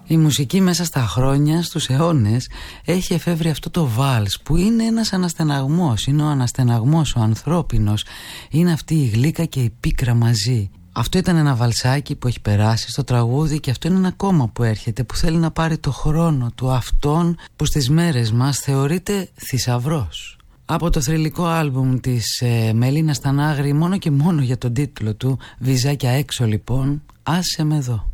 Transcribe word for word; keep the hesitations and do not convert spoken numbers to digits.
Η μουσική μέσα στα χρόνια, στους αιώνες, έχει εφεύρει αυτό το βάλς που είναι ένας αναστεναγμός. Είναι ο αναστεναγμός, ο ανθρώπινος. Είναι αυτή η γλύκα και η πίκρα μαζί. Αυτό ήταν ένα βαλσάκι που έχει περάσει στο τραγούδι και αυτό είναι ένα κόμμα που έρχεται, που θέλει να πάρει το χρόνο του αυτόν που στις μέρες μας θεωρείται θησαυρός. Από το θρυλικό άλμπουμ της ε, Μελίνα Στανάγρη, μόνο και μόνο για τον τίτλο του, Βυζάκια έξω λοιπόν, άσε με εδώ.